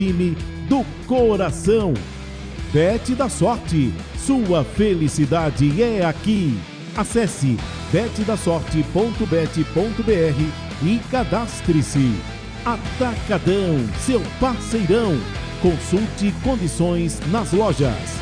time do coração. Bet da Sorte, sua felicidade é aqui. Acesse betdasorte.bet.br e cadastre-se. Atacadão, seu parceirão. Consulte condições nas lojas.